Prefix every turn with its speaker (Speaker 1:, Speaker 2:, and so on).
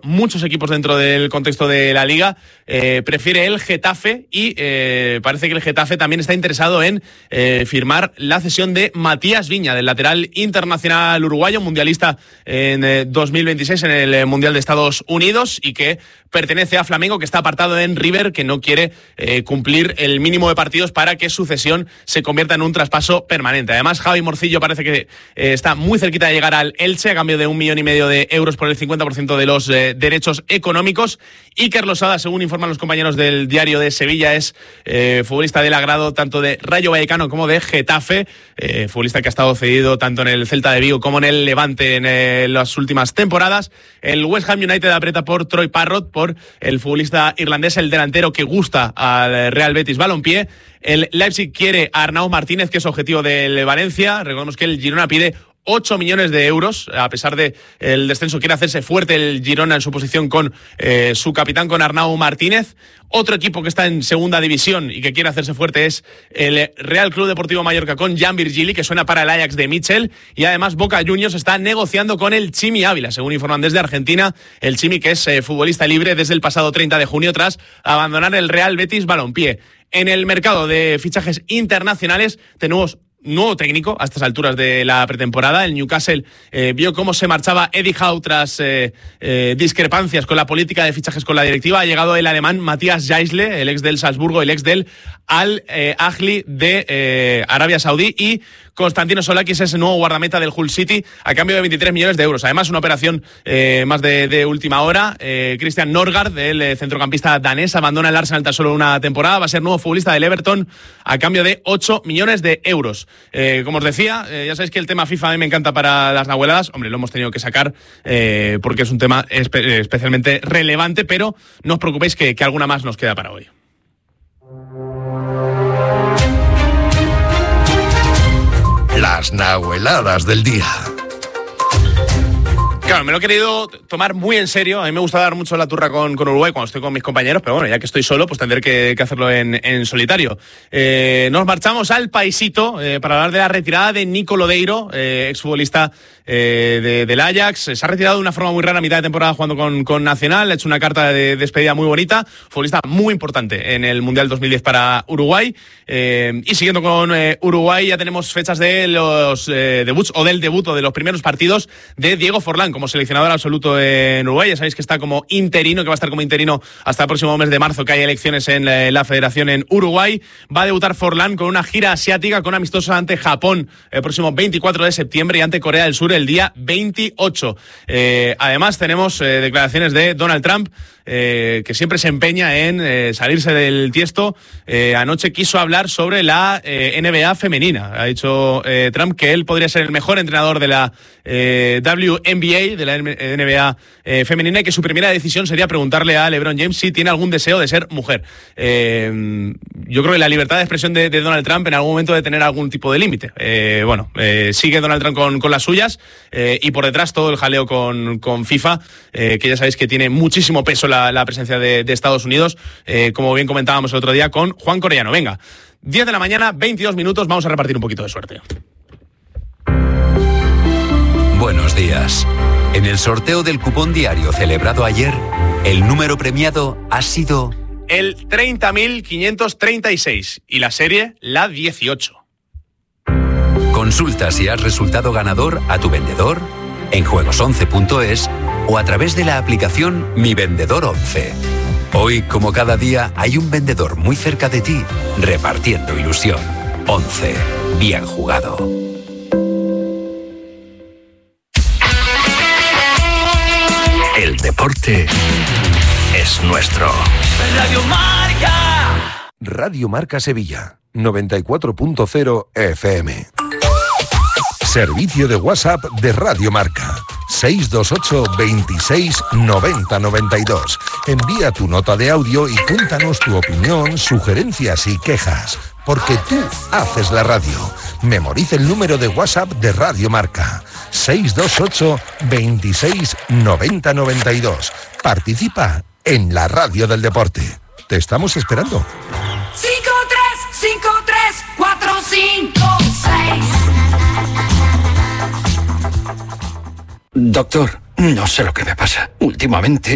Speaker 1: muchos equipos dentro del contexto de la Liga, prefiere el Getafe y parece que el Getafe también está interesado en firmar la cesión de Matías Viña, del lateral internacional uruguayo, mundialista en 2026 en el Mundial de Estados Unidos y que pertenece a Flamengo, que está apartado en River, que no quiere cumplir el mínimo de partidos para que su cesión se convierta en un traspaso permanente. Además, Javi Morcillo parece que está muy cerquita de llegar al Elche a cambio de 1,5 millones de euros por el 50% de los derechos económicos. Iker Losada, según informan los compañeros del Diario de Sevilla, es futbolista del agrado tanto de Rayo Vallecano como de Getafe, futbolista que ha estado cedido tanto en el Celta de Vigo como en el Levante en las últimas temporadas. El West Ham United aprieta por Troy Parrott, por el futbolista irlandés, el delantero que gusta al Real Betis Balompié. El Leipzig quiere a Arnau Martínez, que es objetivo del Valencia. Recordemos que el Girona pide 8 millones de euros. A pesar de el descenso, quiere hacerse fuerte el Girona en su posición con su capitán, con Arnau Martínez. Otro equipo que está en segunda división y que quiere hacerse fuerte es el Real Club Deportivo Mallorca con Jan Virgili, que suena para el Ajax de Mitchell. Y además Boca Juniors está negociando con el Chimi Ávila, según informan desde Argentina. El Chimi, que es futbolista libre desde el pasado 30 de junio tras abandonar el Real Betis Balompié. En el mercado de fichajes internacionales tenemos nuevo técnico a estas alturas de la pretemporada. El Newcastle vio cómo se marchaba Eddie Howe tras discrepancias con la política de fichajes con la directiva. Ha llegado el alemán Matthias Jaisle, el ex del Salzburgo, el ex del Al-Ahly de Arabia Saudí, y Constantino Solakis es el nuevo guardameta del Hull City a cambio de 23 millones de euros. Además, una operación más de última hora. Christian Norgard, el centrocampista danés, abandona el Arsenal tan solo una temporada. Va a ser nuevo futbolista del Everton a cambio de 8 millones de euros. Como os decía, ya sabéis que el tema FIFA a mí me encanta para las nahueladas. Hombre, lo hemos tenido que sacar porque es un tema especialmente relevante, pero no os preocupéis que alguna más nos queda para hoy.
Speaker 2: Las nahueladas del día.
Speaker 1: Claro, me lo he querido tomar muy en serio. A mí me gusta dar mucho la turra con Uruguay cuando estoy con mis compañeros, pero bueno, ya que estoy solo, pues tendré que hacerlo en solitario. Nos marchamos al paisito para hablar de la retirada de Nico Lodeiro, exfutbolista del Ajax. Se ha retirado de una forma muy rara a mitad de temporada jugando con Nacional. Ha hecho una carta de despedida muy bonita. Futbolista muy importante en el Mundial 2010 para Uruguay. Y siguiendo con Uruguay, ya tenemos fechas de los debuts o del debut o de los primeros partidos de Diego Forlán como seleccionador absoluto en Uruguay. Ya sabéis que está como interino, que va a estar como interino hasta el próximo mes de marzo, que hay elecciones en la federación en Uruguay. Va a debutar Forlán con una gira asiática, con amistosa ante Japón el próximo 24 de septiembre y ante Corea del Sur el día 28. Además tenemos declaraciones de Donald Trump, que siempre se empeña en salirse del tiesto. Anoche quiso hablar sobre la NBA femenina. Ha dicho Trump que él podría ser el mejor entrenador de la WNBA, de la NBA femenina, y que su primera decisión sería preguntarle a LeBron James si tiene algún deseo de ser mujer. Yo creo que la libertad de expresión de Donald Trump en algún momento debe tener algún tipo de límite. Sigue Donald Trump con las suyas, y por detrás todo el jaleo con FIFA, que ya sabéis que tiene muchísimo peso la presencia de Estados Unidos, como bien comentábamos el otro día con Juan Corellano. Venga, 10 de la mañana, 22 minutos, vamos a repartir un poquito de suerte.
Speaker 3: Buenos días. En el sorteo del cupón diario celebrado ayer, el número premiado ha sido
Speaker 1: el 30.536 y la serie la 18.
Speaker 3: Consulta si has resultado ganador a tu vendedor, en juegos11.es o a través de la aplicación Mi Vendedor 11. Hoy, como cada día, hay un vendedor muy cerca de ti, repartiendo ilusión. 11. Bien jugado.
Speaker 2: El deporte es nuestro.
Speaker 4: Radio Marca.
Speaker 2: Radio Marca Sevilla, 94.0 FM. Servicio de WhatsApp de Radio Marca. 628 26 90 92. Envía tu nota de audio y cuéntanos tu opinión, sugerencias y quejas. Porque tú haces la radio. Memoriza el número de WhatsApp de Radio Marca. 628 26 90 92. Participa en la radio del deporte. Te estamos esperando.
Speaker 4: 53534556.
Speaker 5: Doctor, no sé lo que me pasa. Últimamente